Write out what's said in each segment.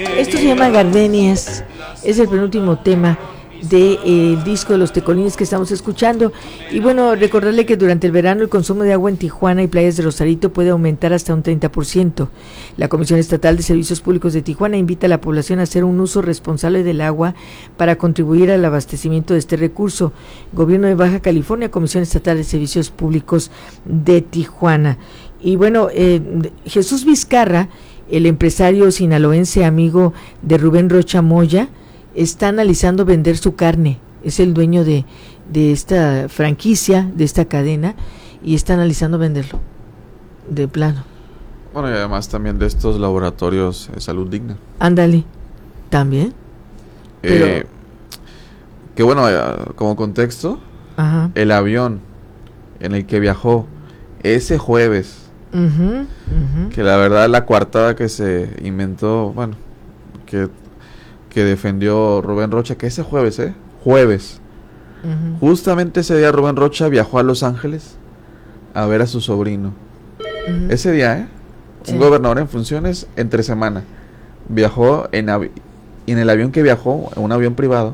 Esto se llama Gardenias, es el penúltimo tema del disco de los Tecolines que estamos escuchando. Y bueno, recordarle que durante el verano el consumo de agua en Tijuana y playas de Rosarito puede aumentar hasta un 30%. La Comisión Estatal de Servicios Públicos de Tijuana invita a la población a hacer un uso responsable del agua para contribuir al abastecimiento de este recurso. Gobierno de Baja California, Comisión Estatal de Servicios Públicos de Tijuana. Y bueno, Jesús Vizcarra, el empresario sinaloense amigo de Rubén Rocha Moya, está analizando vender su carne. Es el dueño de esta franquicia, de esta cadena, y está analizando venderlo de plano. Bueno, y además también de estos laboratorios de Salud Digna. Ándale, también. Que bueno, como contexto, ajá, el avión en el que viajó ese jueves, que la verdad la coartada que se inventó, bueno, que defendió Rubén Rocha, que ese jueves, justamente ese día Rubén Rocha viajó a Los Ángeles a ver a su sobrino. Ese día, sí, un gobernador en funciones entre semana viajó y en el avión que viajó, un avión privado,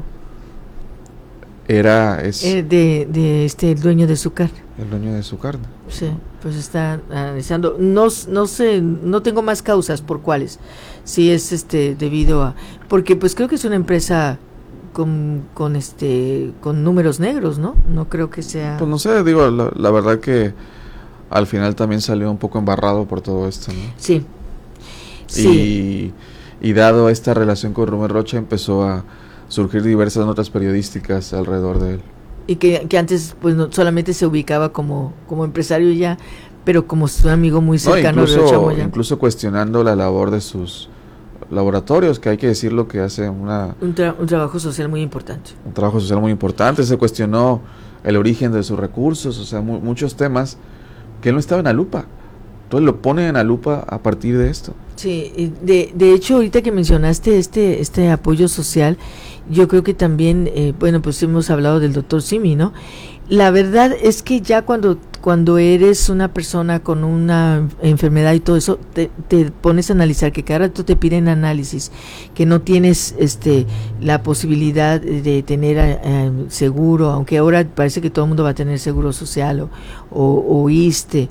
de el dueño de su carne. El dueño de su carne. Sí, pues está analizando. No sé, no tengo más causas por cuáles. Si es debido a, porque pues creo que es una empresa con números negros, ¿no? No creo que sea. Pues no sé, digo, la verdad que al final también salió un poco embarrado por todo esto, ¿no? Sí. Sí. Y dado esta relación con Rubén Rocha, empezó a surgir diversas notas periodísticas alrededor de él. Y que antes pues no, solamente se ubicaba como empresario ya, pero como su amigo muy cercano de Rocha Moya. Incluso cuestionando la labor de sus laboratorios, que hay que decirlo que hace un trabajo social muy importante. Un trabajo social muy importante. Se cuestionó el origen de sus recursos, o sea, muchos temas que él no estaba en la lupa. Entonces lo pone en la lupa a partir de esto. Sí, de hecho ahorita que mencionaste este apoyo social, yo creo que también, bueno, pues hemos hablado del doctor Simi, ¿no? La verdad es que ya cuando eres una persona con una enfermedad y todo eso, te pones a analizar que cada rato te piden análisis, que no tienes la posibilidad de tener seguro, aunque ahora parece que todo el mundo va a tener seguro social o ISSSTE,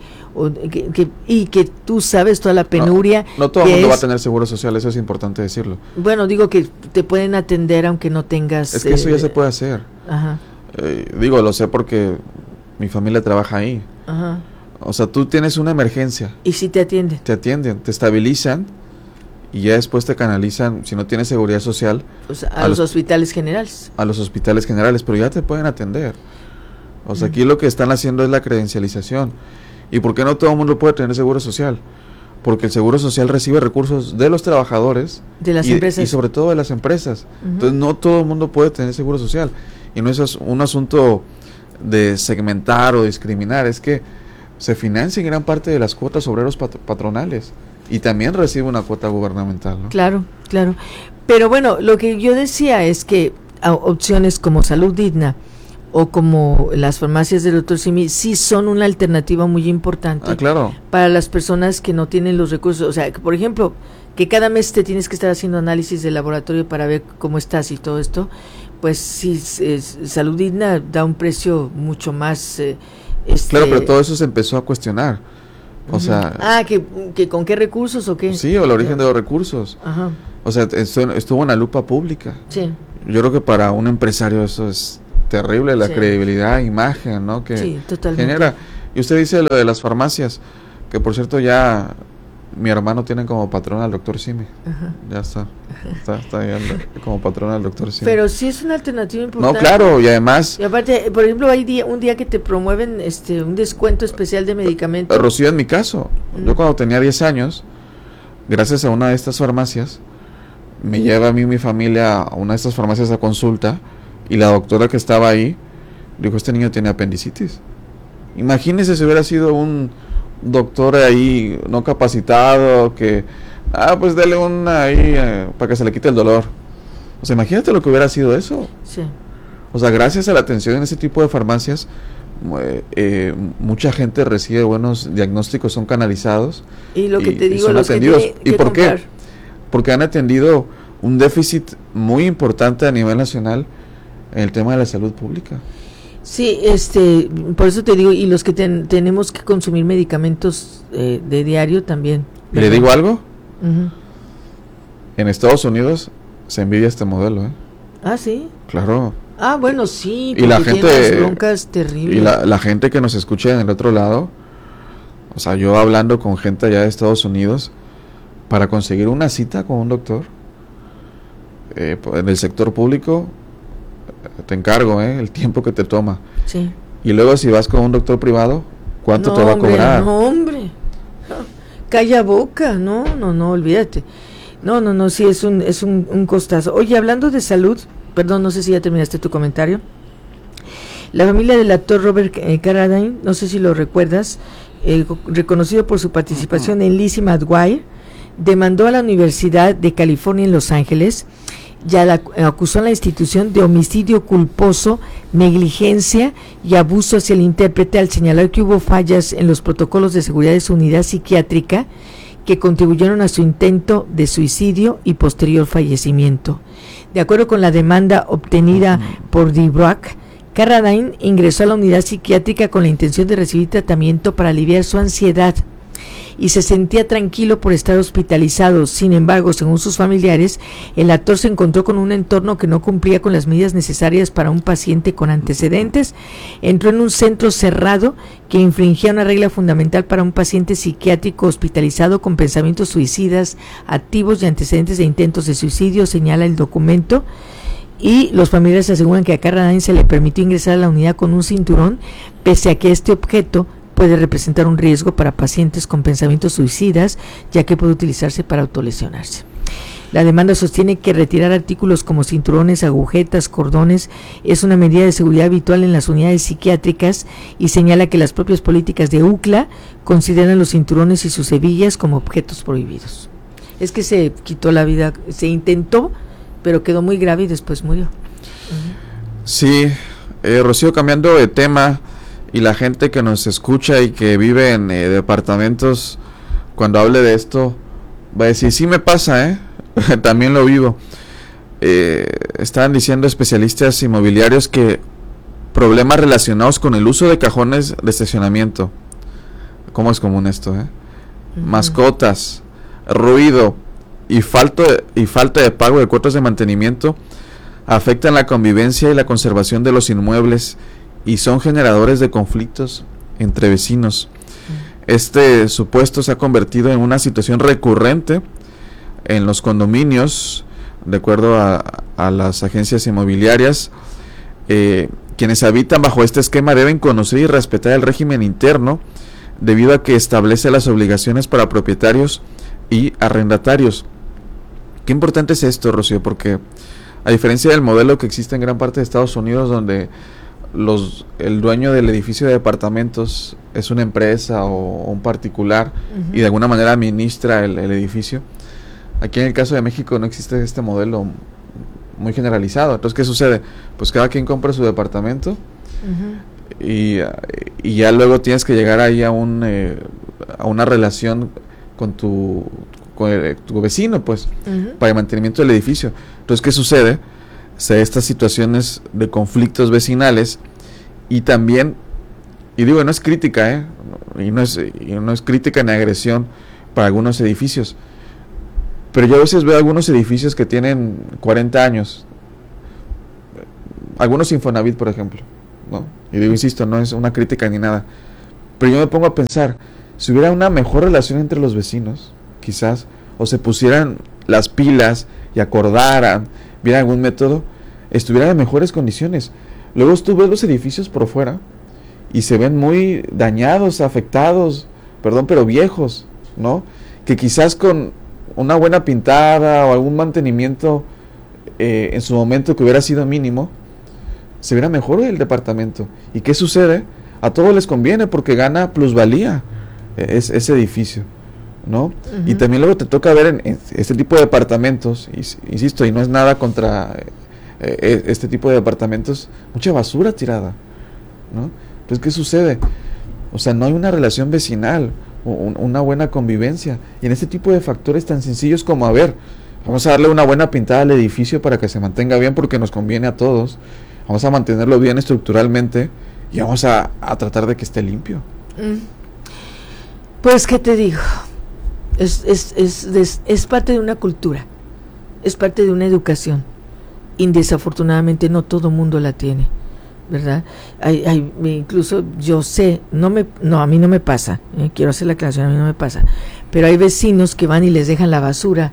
y que tú sabes toda la penuria. No todo el mundo va a tener seguro social, eso es importante decirlo. Bueno, digo que te pueden atender aunque no tengas. Es que eso ya se puede hacer. Ajá. Digo, lo sé porque mi familia trabaja ahí. Ajá. O sea, tú tienes una emergencia. ¿Y si te atienden? Te atienden, te estabilizan y ya después te canalizan, si no tienes seguridad social, pues a los hospitales generales. A los hospitales generales, pero ya te pueden atender. O sea, aquí lo que están haciendo es la credencialización. ¿Y por qué no todo el mundo puede tener seguro social? Porque el seguro social recibe recursos de los trabajadores, de las empresas, y sobre todo de las empresas. Entonces no todo el mundo puede tener seguro social. Y no es un asunto de segmentar o discriminar, es que se financia en gran parte de las cuotas obreros patronales y también recibe una cuota gubernamental, ¿no? Claro. Pero bueno, lo que yo decía es que opciones como Salud Digna o como las farmacias del Dr. Simi sí son una alternativa muy importante, claro, para las personas que no tienen los recursos. O sea, que, por ejemplo, que cada mes te tienes que estar haciendo análisis de laboratorio para ver cómo estás y todo esto, pues sí, Salud Digna da un precio mucho más. Claro, pero todo eso se empezó a cuestionar. O sea. ¿que con qué recursos o qué? Sí, o el origen de los recursos. Ajá. O sea, estuvo en la lupa pública. Sí. Yo creo que para un empresario eso es terrible, la credibilidad, imagen, ¿no? Que genera. Y usted dice lo de las farmacias, que por cierto ya mi hermano tiene como patrón al doctor Simi. Ajá. Ya está ahí como patrón al doctor Simi. Pero sí es una alternativa importante. No, claro, y además. Y aparte, por ejemplo, hay un día que te promueven un descuento especial de medicamentos. Rocío, en mi caso, yo cuando tenía 10 años, gracias a una de estas farmacias, me lleva a mí y mi familia a una de estas farmacias a consulta, y la doctora que estaba ahí dijo: este niño tiene apendicitis. Imagínese si hubiera sido un doctor ahí no capacitado que pues dele una ahí para que se le quite el dolor. O sea, imagínate lo que hubiera sido eso. Sí. O sea, gracias a la atención en ese tipo de farmacias, mucha gente recibe buenos diagnósticos, son canalizados y lo que te digo, son los atendidos. que ¿Y por qué? porque han atendido un déficit muy importante a nivel nacional en el tema de la salud pública. Sí, por eso te digo, y los que tenemos que consumir medicamentos de diario también. ¿Le digo algo? Uh-huh. En Estados Unidos se envidia este modelo, ¿eh? Ah, ¿sí? Claro. Ah, bueno, sí, y la gente, tiene unas broncas terribles. Y la gente que nos escucha en el otro lado, o sea, yo hablando con gente allá de Estados Unidos, para conseguir una cita con un doctor, en el sector público, te encargo, el tiempo que te toma. Sí. Y luego si vas con un doctor privado, ¿cuánto te va a cobrar? No, hombre. Calla boca, no, olvídate. No, sí, es un costazo. Oye, hablando de salud, perdón, no sé si ya terminaste tu comentario. La familia del actor Robert Carradine, no sé si lo recuerdas, reconocido por su participación en Lizzie McGuire, demandó a la Universidad de California en Los Ángeles y acusó a la institución de homicidio culposo, negligencia y abuso hacia el intérprete al señalar que hubo fallas en los protocolos de seguridad de su unidad psiquiátrica que contribuyeron a su intento de suicidio y posterior fallecimiento. De acuerdo con la demanda obtenida por DeBrock, Carradine ingresó a la unidad psiquiátrica con la intención de recibir tratamiento para aliviar su ansiedad y se sentía tranquilo por estar hospitalizado. Sin embargo, según sus familiares, el actor se encontró con un entorno que no cumplía con las medidas necesarias para un paciente con antecedentes. Entró en un centro cerrado que infringía una regla fundamental para un paciente psiquiátrico hospitalizado con pensamientos suicidas activos y antecedentes de intentos de suicidio, señala el documento. Y los familiares aseguran que a Carradine se le permitió ingresar a la unidad con un cinturón, pese a que este objeto puede representar un riesgo para pacientes con pensamientos suicidas, ya que puede utilizarse para autolesionarse. La demanda sostiene que retirar artículos como cinturones, agujetas, cordones es una medida de seguridad habitual en las unidades psiquiátricas y señala que las propias políticas de UCLA consideran los cinturones y sus hebillas como objetos prohibidos. Es que se quitó la vida, se intentó, pero quedó muy grave y después murió. Uh-huh. Sí, Rocío, cambiando de tema, y la gente que nos escucha y que vive en departamentos, cuando hable de esto, va a decir, sí me pasa, también lo vivo. Estaban diciendo especialistas inmobiliarios que problemas relacionados con el uso de cajones de estacionamiento, ¿cómo es común esto? Uh-huh. Mascotas, ruido y falta de pago de cuotas de mantenimiento afectan la convivencia y la conservación de los inmuebles y son generadores de conflictos entre vecinos. Este supuesto se ha convertido en una situación recurrente en los condominios, de acuerdo a las agencias inmobiliarias. Quienes habitan bajo este esquema deben conocer y respetar el régimen interno, debido a que establece las obligaciones para propietarios y arrendatarios. Qué importante es esto, Rocío, porque a diferencia del modelo que existe en gran parte de Estados Unidos, donde el dueño del edificio de departamentos es una empresa o un particular, uh-huh, y de alguna manera administra el edificio, aquí en el caso de México no existe este modelo muy generalizado. Entonces, ¿qué sucede? Pues cada quien compra su departamento, uh-huh, y ya luego tienes que llegar ahí a una relación con tu vecino, pues, uh-huh, para el mantenimiento del edificio. Entonces, ¿qué sucede? Se da estas situaciones de conflictos vecinales, y también, y digo, no es crítica, y no es crítica ni agresión para algunos edificios, pero yo a veces veo algunos edificios que tienen 40 años, algunos Infonavit, por ejemplo, ¿no? Y digo, insisto, no es una crítica ni nada, pero yo me pongo a pensar, si hubiera una mejor relación entre los vecinos, quizás, o se pusieran las pilas y acordaran, vieran algún método, estuvieran en mejores condiciones. Luego tú ves los edificios por fuera y se ven muy dañados, afectados, pero viejos, ¿no? Que quizás con una buena pintada o algún mantenimiento en su momento que hubiera sido mínimo, se viera mejor el departamento. ¿Y qué sucede? A todos les conviene porque gana plusvalía ese edificio, ¿no? Uh-huh. Y también luego te toca ver en este tipo de departamentos, insisto, y no es nada contra este tipo de departamentos, mucha basura tirada, ¿no? Entonces, ¿qué sucede? O sea, no hay una relación vecinal, una buena convivencia. Y en este tipo de factores tan sencillos como, a ver, vamos a darle una buena pintada al edificio para que se mantenga bien porque nos conviene a todos. Vamos a mantenerlo bien estructuralmente y vamos a tratar de que esté limpio. Pues, ¿qué te digo? Es parte de una cultura, es parte de una educación. Y desafortunadamente no todo mundo la tiene, ¿verdad? Incluso yo sé, a mí no me pasa, quiero hacer la aclaración, a mí no me pasa, pero hay vecinos que van y les dejan la basura,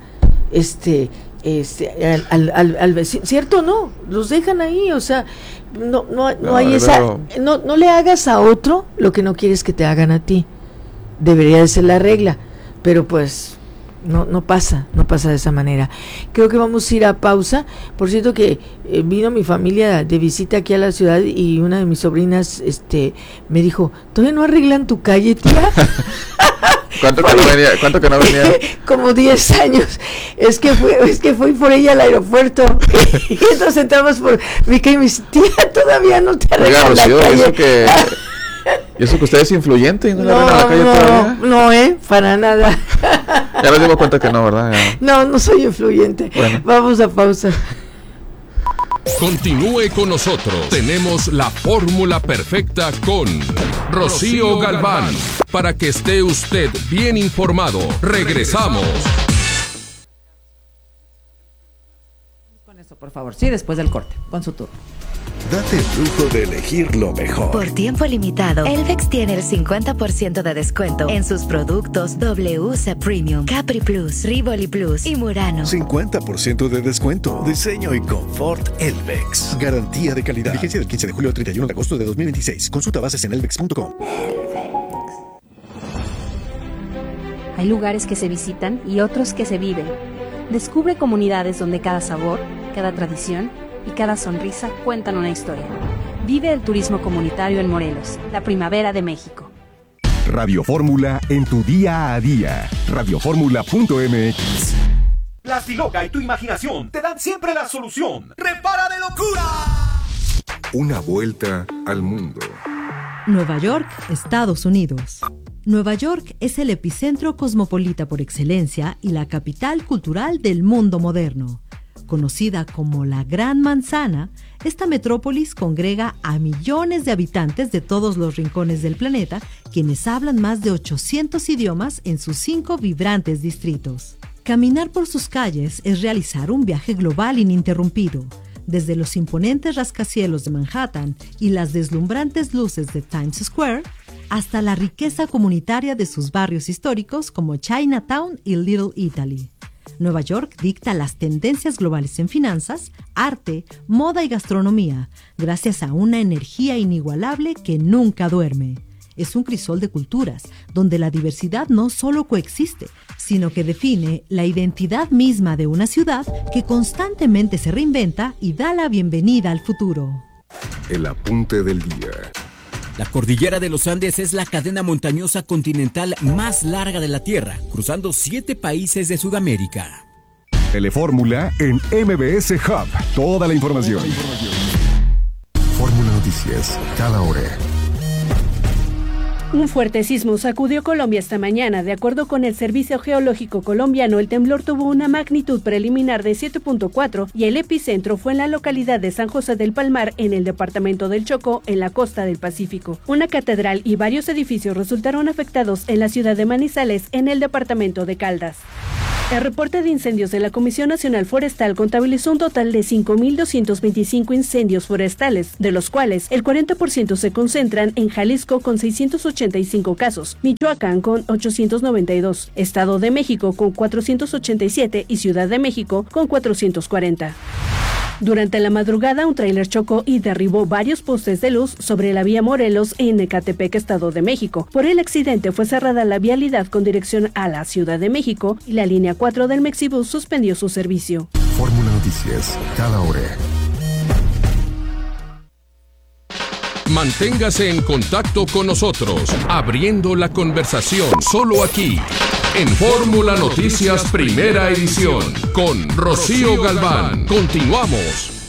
al vecino, ¿cierto? No, los dejan ahí, o sea, no hay esa, no le hagas a otro lo que no quieres que te hagan a ti, debería de ser la regla, pero pues no pasa de esa manera. Creo que vamos a ir a pausa. Por cierto que vino mi familia de visita aquí a la ciudad y una de mis sobrinas me dijo, ¿todavía no arreglan tu calle, tía? ¿Cuánto que no venía? Como 10 años. Es que fui por ella al aeropuerto y entonces entramos por mi calle y me dice, tía, todavía no te arreglan la calle. ¿Y eso que usted es influyente y no le arreglan la calle todavía? No, para nada. Ya nos dimos cuenta que no, ¿verdad? Ya. No soy influyente. Bueno. Vamos a pausa. Continúe con nosotros. Tenemos la fórmula perfecta con Rocío Galván. Para que esté usted bien informado. Regresamos. Con eso, por favor. Sí, después del corte. Con su turno. Date el lujo de elegir lo mejor. Por tiempo limitado, Elvex tiene el 50% de descuento en sus productos WC Premium, Capri Plus, Rivoli Plus y Murano. 50% de descuento. Diseño y confort Elvex. Garantía de calidad. Vigencia del 15 de julio al 31 de agosto de 2026. Consulta bases en elvex.com. Hay lugares que se visitan y otros que se viven. Descubre comunidades donde cada sabor, cada tradición y cada sonrisa cuentan una historia. Vive el turismo comunitario en Morelos, la primavera de México. Radio Fórmula en tu día a día. Radioformula.mx. Plastiloca y tu imaginación te dan siempre la solución. ¡Repara de locura! Una vuelta al mundo. Nueva York, Estados Unidos. Nueva York es el epicentro cosmopolita por excelencia y la capital cultural del mundo moderno. Conocida como la Gran Manzana, esta metrópolis congrega a millones de habitantes de todos los rincones del planeta, quienes hablan más de 800 idiomas en sus 5 vibrantes distritos. Caminar por sus calles es realizar un viaje global ininterrumpido, desde los imponentes rascacielos de Manhattan y las deslumbrantes luces de Times Square, hasta la riqueza comunitaria de sus barrios históricos como Chinatown y Little Italy. Nueva York dicta las tendencias globales en finanzas, arte, moda y gastronomía, gracias a una energía inigualable que nunca duerme. Es un crisol de culturas, donde la diversidad no solo coexiste, sino que define la identidad misma de una ciudad que constantemente se reinventa y da la bienvenida al futuro. El apunte del día. La cordillera de los Andes es la cadena montañosa continental más larga de la Tierra, cruzando 7 países de Sudamérica. Telefórmula en MBS Hub. Toda la información. Fórmula Noticias, cada hora. Un fuerte sismo sacudió Colombia esta mañana. De acuerdo con el Servicio Geológico Colombiano, el temblor tuvo una magnitud preliminar de 7.4 y el epicentro fue en la localidad de San José del Palmar, en el departamento del Chocó, en la costa del Pacífico. Una catedral y varios edificios resultaron afectados en la ciudad de Manizales, en el departamento de Caldas. El reporte de incendios de la Comisión Nacional Forestal contabilizó un total de 5.225 incendios forestales, de los cuales el 40% se concentran en Jalisco con 685 casos, Michoacán con 892, Estado de México con 487 y Ciudad de México con 440. Durante la madrugada, un tráiler chocó y derribó varios postes de luz sobre la vía Morelos en Ecatepec, Estado de México. Por el accidente fue cerrada la vialidad con dirección a la Ciudad de México y la línea 4 del Mexibus suspendió su servicio. Fórmula Noticias, cada hora. Manténgase en contacto con nosotros, abriendo la conversación, solo aquí, en Fórmula Noticias Primera Edición, con Rocío Galván. Continuamos.